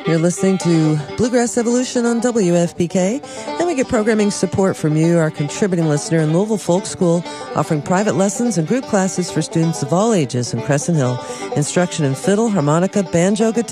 You're listening to Bluegrass Evolution on WFPK, and we get programming support from you, our contributing listener in Louisville Folk School, offering private lessons and group classes for students of all ages in Crescent Hill. Instruction in fiddle, harmonica, banjo, guitar,